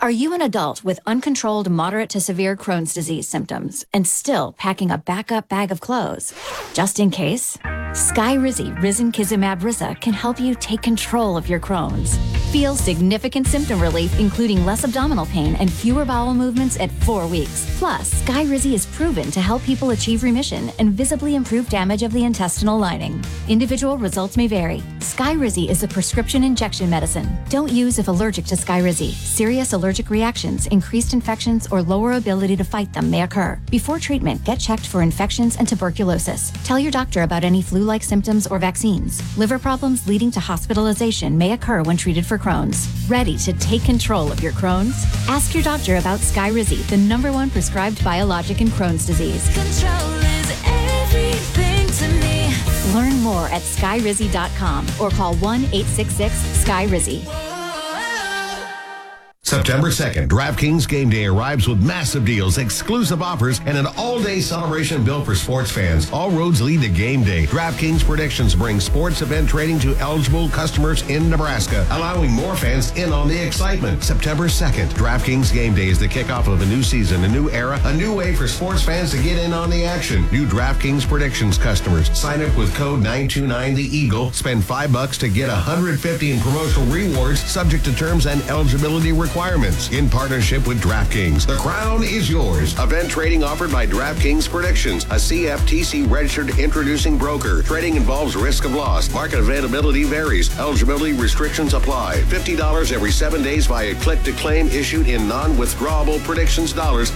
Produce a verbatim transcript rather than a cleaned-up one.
Are you an adult with uncontrolled moderate to severe Crohn's disease symptoms and still packing a backup bag of clothes? Just in case, Skyrizi Risankizumab Riza can help you take control of your Crohn's. Feel significant symptom relief, including less abdominal pain and fewer bowel movements at four weeks. Plus, Skyrizi is proven to help people achieve remission and visibly improve damage of the intestinal lining. Individual results may vary. Skyrizi is a prescription injection medicine. Don't use if allergic to Skyrizi. Serious allergic reactions, increased infections, or lower ability to fight them may occur. Before treatment, get checked for infections and tuberculosis. Tell your doctor about any flu-like symptoms or vaccines. Liver problems leading to hospitalization may occur when treated for Crohn's. Ready to take control of your Crohn's? Ask your doctor about Skyrizi, the number one prescribed biologic in Crohn's disease. Control is everything to me. Learn more at skyrizi dot com or call one eight six six Skyrizi. September second, DraftKings Game Day arrives with massive deals, exclusive offers, and an all-day celebration built for sports fans. All roads lead to Game Day. DraftKings Predictions brings sports event trading to eligible customers in Nebraska, allowing more fans in on the excitement. September second, DraftKings Game Day is the kickoff of a new season, a new era, a new way for sports fans to get in on the action. New DraftKings Predictions customers. Sign up with code nine two nine the Eagle. Spend five bucks to get one hundred fifty in promotional rewards, subject to terms and eligibility requirements. In partnership with DraftKings. The crown is yours. Event trading offered by DraftKings Predictions, a C F T C registered introducing broker. Trading involves risk of loss. Market availability varies. Eligibility restrictions apply. fifty dollars every seven days via click to claim issued in non-withdrawable predictions dollars